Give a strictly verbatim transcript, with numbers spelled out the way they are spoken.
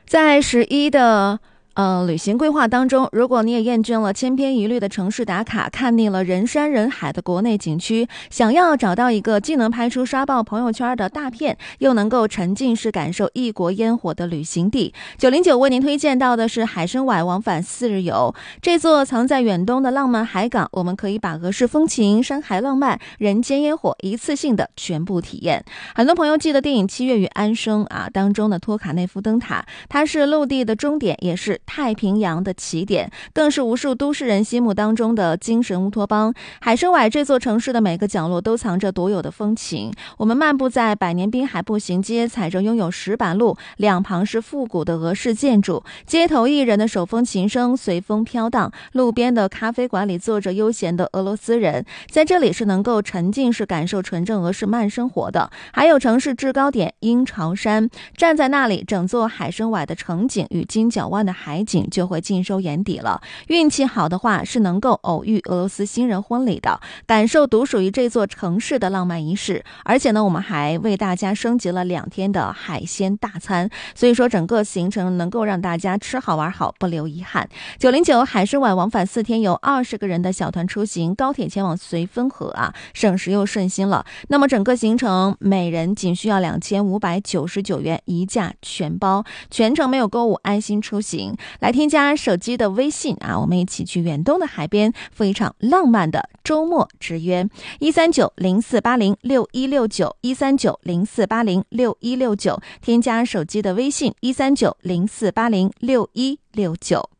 在十一的呃，旅行规划当中，如果你也厌倦了千篇一律的城市打卡，看腻了人山人海的国内景区，想要找到一个既能拍出刷爆朋友圈的大片，又能够沉浸式感受异国烟火的旅行地，九零九为您推荐到的是海参崴往返四日游。这座藏在远东的浪漫海港，我们可以把俄式风情、山海浪漫、人间烟火一次性的全部体验。很多朋友记得电影《七月与安生》啊当中的托卡内夫灯塔，它是陆地的终点，也是太平洋的起点，更是无数都市人心目当中的精神乌托邦。海参崴这座城市的每个角落都藏着独有的风情。我们漫步在百年滨海步行街，踩着拥有石板路，两旁是复古的俄式建筑，街头艺人的手风琴声随风飘荡，路边的咖啡馆里坐着悠闲的俄罗斯人，在这里是能够沉浸式感受纯正俄式慢生活的。还有城市制高点鹰巢山，站在那里，整座海参崴的城景与金角湾的海景就会尽收眼底了。运气好的话，是能够偶遇俄罗斯新人婚礼的，感受独属于这座城市的浪漫仪式。而且呢，我们还为大家升级了两天的海鲜大餐，所以说整个行程能够让大家吃好玩好，不留遗憾。九零九海参崴往返四天，有二十个人的小团出行，高铁前往绥芬河啊，省时又顺心了。那么整个行程每人仅需要两千五百九十九元，一价全包，全程没有购物，安心出行。来添加手机的微信啊，我们一起去远东的海边，赴一场浪漫的周末之约。一三九零四八零六一六九一三九零四八零六一六九，添加手机的微信一三九零四八零六一六九。